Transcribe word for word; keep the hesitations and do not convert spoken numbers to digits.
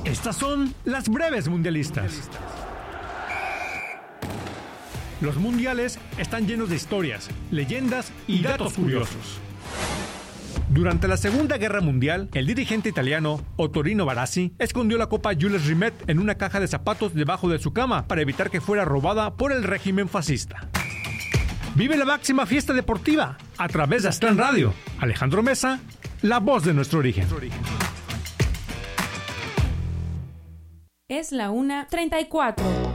Estas son las breves mundialistas. Los mundiales están llenos de historias, leyendas y datos curiosos. Durante la Segunda Guerra Mundial, el dirigente italiano Ottorino Barassi escondió la Copa Jules Rimet en una caja de zapatos debajo de su cama para evitar que fuera robada por el régimen fascista. Vive la máxima fiesta deportiva a través de Aztlán Radio. Alejandro Mesa, la voz de nuestro origen. Es la una treinta y cuatro.